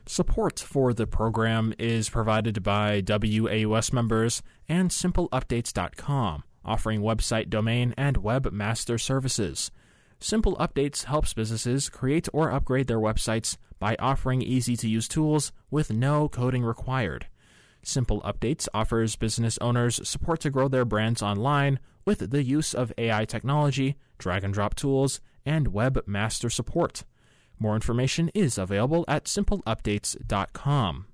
Support for the program is provided by WAUS members and SimpleUpdates.com, offering website domain and webmaster services. Simple Updates helps businesses create or upgrade their websites by offering easy-to-use tools with no coding required. Simple Updates offers business owners support to grow their brands online with the use of AI technology, drag-and-drop tools, and webmaster support. More information is available at SimpleUpdates.com.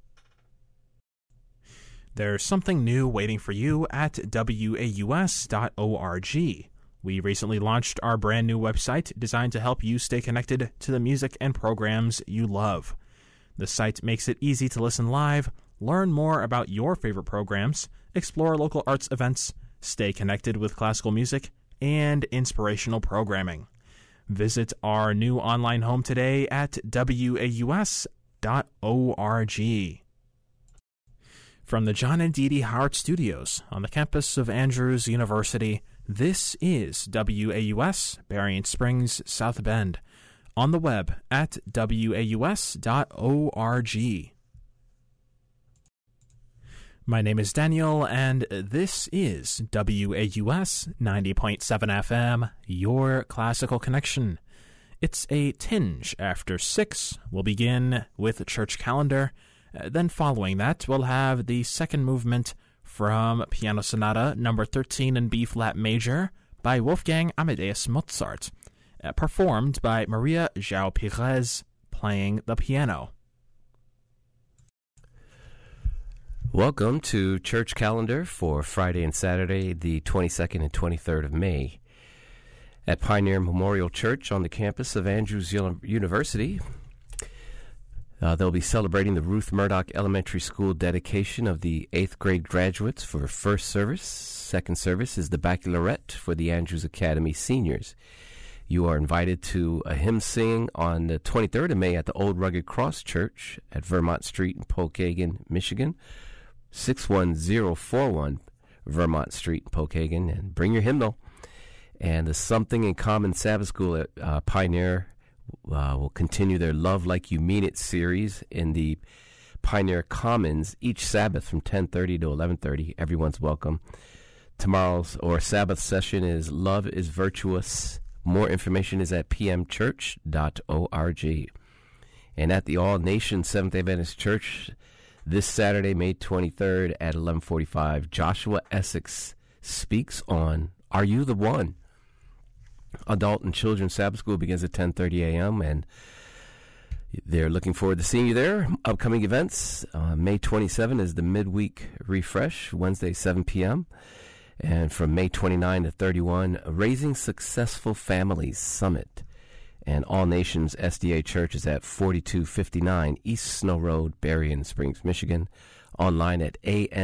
There's something new waiting for you at WAUS.org. We recently launched our brand new website designed to help you stay connected to the music and programs you love. The site makes it easy to listen live, learn more about your favorite programs, explore local arts events, stay connected with classical music, and inspirational programming. Visit our new online home today at WAUS.org. From the John and Dee Dee Howard Studios on the campus of Andrews University, this is WAUS, Berrien Springs, South Bend, on the web at WAUS.org. My name is Daniel, and this is WAUS 90.7 FM, your classical connection. It's a tinge after 6. We'll begin with the church calendar. Then following that, we'll have the second movement from Piano Sonata No. 13 in B-flat major by Wolfgang Amadeus Mozart, performed by Maria João Pires, playing the piano. Welcome to Church Calendar for Friday and Saturday, the 22nd and 23rd of May. At Pioneer Memorial Church on the campus of Andrews University, they'll be celebrating the Ruth Murdoch Elementary School dedication of the 8th grade graduates for first service. Second service is the baccalaureate for the Andrews Academy seniors. You are invited to a hymn sing on the 23rd of May at the Old Rugged Cross Church at Vermont Street in Pokagon, Michigan. 61041 Vermont Street, Pokagon, and bring your hymnal. And the Something in Common Sabbath School at Pioneer will continue their Love Like You Mean It series in the Pioneer Commons each Sabbath from 10:30 to 11:30. Everyone's welcome. Tomorrow's or Sabbath session is Love is Virtuous. More information is at pmchurch.org. And at the All Nation Seventh-day Adventist Church, this Saturday, May 23rd at 11:45, Joshua Essex speaks on Are You the One? Adult and Children's Sabbath School begins at 10:30 a.m., and they're looking forward to seeing you there. Upcoming events, May 27 is the Midweek Refresh, Wednesday, 7 p.m., and from May 29 to 31, Raising Successful Families Summit. And All Nations SDA Church is at 4259 East Snow Road, Berrien Springs, Michigan. Online at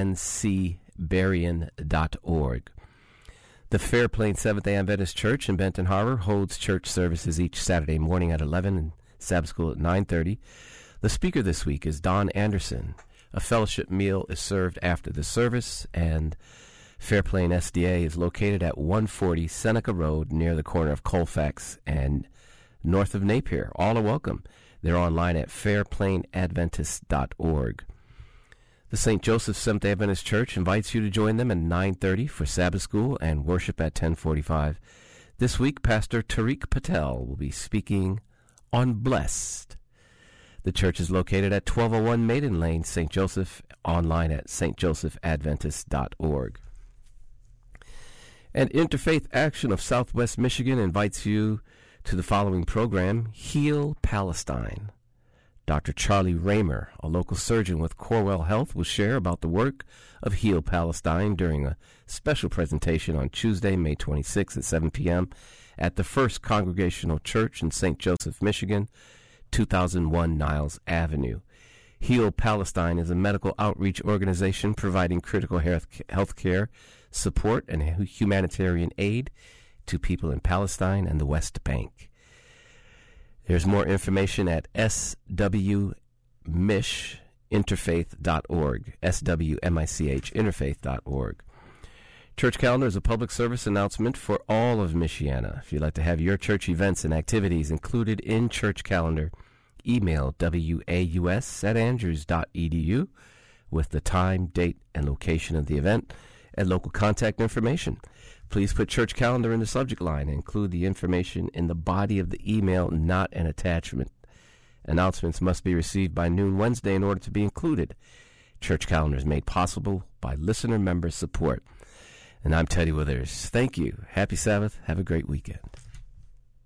ancberrien.org. The Fairplain Seventh-day Adventist Church in Benton Harbor holds church services each Saturday morning at 11 and Sabbath school at 9:30. The speaker this week is Don Anderson. A fellowship meal is served after the service, and Fairplain SDA is located at 140 Seneca Road near the corner of Colfax and north of Napier. All are welcome. They're online at fairplainadventist.org. The St. Joseph Seventh-day Adventist Church invites you to join them at 9:30 for Sabbath school and worship at 10:45. This week, Pastor Tariq Patel will be speaking on Blessed. The church is located at 1201 Maiden Lane, St. Joseph, online at stjosephadventist.org. And Interfaith Action of Southwest Michigan invites you to the following program, Heal Palestine. Dr. Charlie Raymer, a local surgeon with Corewell Health, will share about the work of Heal Palestine during a special presentation on Tuesday, May 26 at 7 p.m. at the First Congregational Church in St. Joseph, Michigan, 2001 Niles Avenue. Heal Palestine is a medical outreach organization providing critical health care, support, and humanitarian aid to people in Palestine and the West Bank. There's more information at swmishinterfaith.org, swmich interfaith.org. Church Calendar is a public service announcement for all of Michiana. If you'd like to have your church events and activities included in Church Calendar, email waus@andrews.edu with the time, date, and location of the event and local contact information. Please put church calendar in the subject line and include the information in the body of the email, not an attachment. Announcements must be received by noon Wednesday in order to be included. Church calendar is made possible by listener member support. And I'm Teddy Withers. Thank you. Happy Sabbath. Have a great weekend.